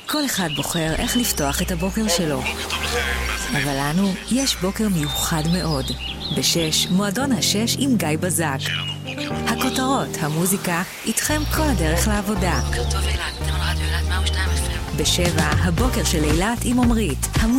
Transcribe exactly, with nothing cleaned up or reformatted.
כל אחד בוחר איך לפתוח את הבוקר שלו. אבל לנו יש בוקר מיוחד מאוד. בשש, מועדון השש עם גיא בזק. הכותרות, המוזיקה, איתכם כל הדרך לעבודה. בוקר טוב אילת, אתם על רדיו אילת מאה ושתיים אף אם. בשבע, הבוקר של אילת עם עומרית.